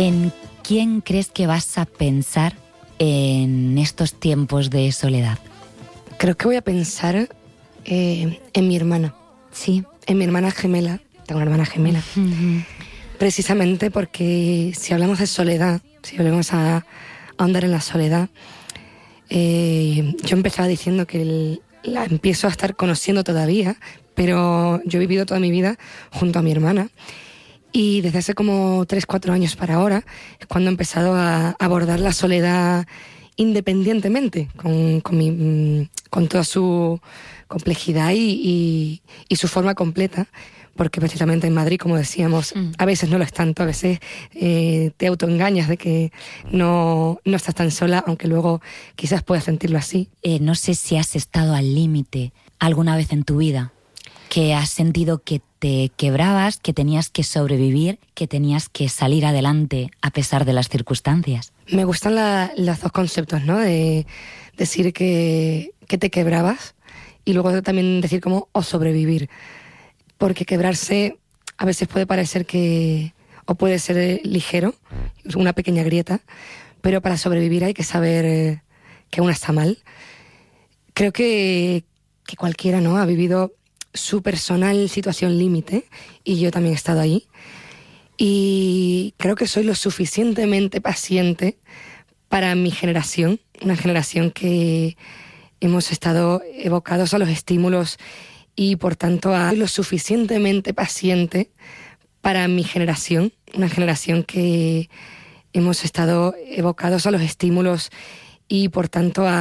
¿En quién crees que vas a pensar en estos tiempos de soledad? Creo que voy a pensar en mi hermana. Sí. En mi hermana gemela. Tengo una hermana gemela. Uh-huh. Precisamente porque si hablamos de soledad, si volvemos a ahondar en la soledad, yo empezaba diciendo que la empiezo a estar conociendo todavía, pero yo he vivido toda mi vida junto a mi hermana. Y desde hace como 3-4 años para ahora es cuando he empezado a abordar la soledad independientemente, con toda su complejidad y su forma completa, porque precisamente en Madrid, como decíamos, a veces no lo es tanto, a veces te autoengañas de que no estás tan sola, aunque luego quizás puedas sentirlo así. No sé si has estado al límite alguna vez en tu vida, que has sentido que te quebrabas, que tenías que sobrevivir, que tenías que salir adelante a pesar de las circunstancias. Me gustan los dos conceptos, ¿no? De decir que te quebrabas y luego también decir como o sobrevivir. Porque quebrarse a veces puede parecer o puede ser ligero, una pequeña grieta, pero para sobrevivir hay que saber que uno está mal. Creo que cualquiera, ¿no?, ha vivido su personal situación límite, y yo también he estado ahí. Y creo que soy lo suficientemente paciente para mi generación, una generación que hemos estado evocados a los estímulos y por tanto soy lo suficientemente paciente para mi generación, una generación que hemos estado evocados a los estímulos y por tanto